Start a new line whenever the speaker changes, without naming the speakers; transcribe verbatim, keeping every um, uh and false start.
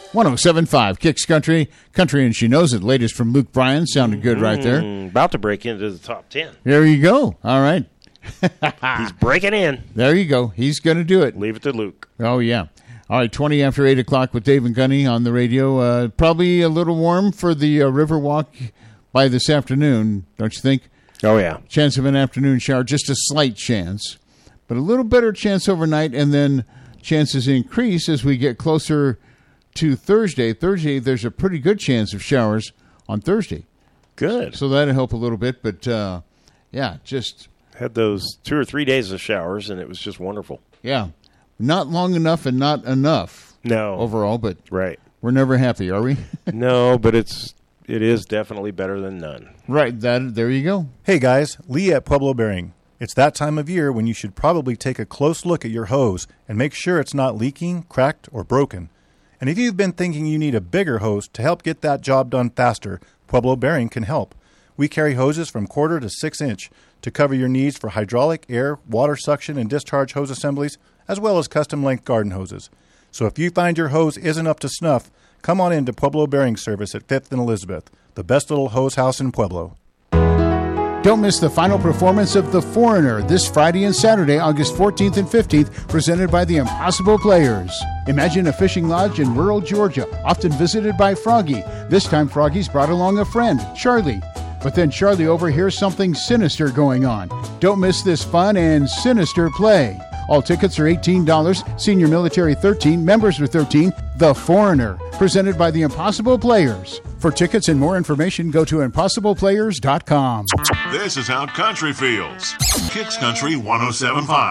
one oh seven point five Kicks Country. Country and She Knows It. Latest from Luke Bryan. Sounded good right there.
Mm, about to break into the top ten.
There you go. All right.
He's breaking in.
There you go. He's going to do it.
Leave it to Luke.
Oh, yeah. All right, twenty after eight o'clock with Dave and Gunny on the radio. Uh, probably a little warm for the uh, river walk by this afternoon, don't you think?
Oh, yeah.
Chance of an afternoon shower, just a slight chance. But a little better chance overnight, and then chances increase as we get closer to Thursday. Thursday, there's a pretty good chance of showers on Thursday.
Good.
So that'll help a little bit, but, uh, yeah, just...
Had those two or three days of showers, and it was just wonderful.
Yeah. Not long enough and not enough.
No.
Overall, but
right.
We're never happy, are we?
No, but it's it is definitely better than none.
Right. That there you go.
Hey, guys. Lee at Pueblo Bearing. It's that time of year when you should probably take a close look at your hose and make sure it's not leaking, cracked, or broken. And if you've been thinking you need a bigger hose to help get that job done faster, Pueblo Bearing can help. We carry hoses from quarter to six inch to cover your needs for hydraulic, air, water suction, and discharge hose assemblies, as well as custom-length garden hoses. So if you find your hose isn't up to snuff, come on in to Pueblo Bearing Service at fifth and Elizabeth, the best little hose house in Pueblo.
Don't miss the final performance of The Foreigner this Friday and Saturday, August fourteenth and fifteenth, presented by the Impossible Players. Imagine a fishing lodge in rural Georgia, often visited by Froggy. This time Froggy's brought along a friend, Charlie. But then Charlie overhears something sinister going on. Don't miss this fun and sinister play. All tickets are eighteen dollars, senior military thirteen dollars, members are thirteen dollars. The Foreigner, presented by the Impossible Players. For tickets and more information, go to impossible players dot com.
This is how country feels. Kicks Country one oh seven point five.